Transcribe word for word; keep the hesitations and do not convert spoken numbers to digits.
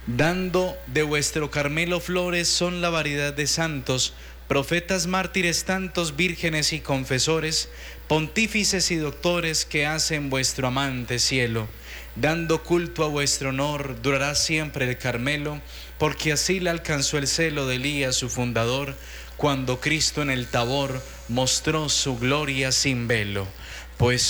Dando de vuestro Carmelo flores son la variedad de santos, profetas, mártires, tantos, vírgenes y confesores, pontífices y doctores que hacen vuestro amante cielo. Dando culto a vuestro honor, durará siempre el Carmelo, porque así le alcanzó el celo de Elías su fundador, cuando Cristo en el Tabor mostró su gloria sin velo. Pues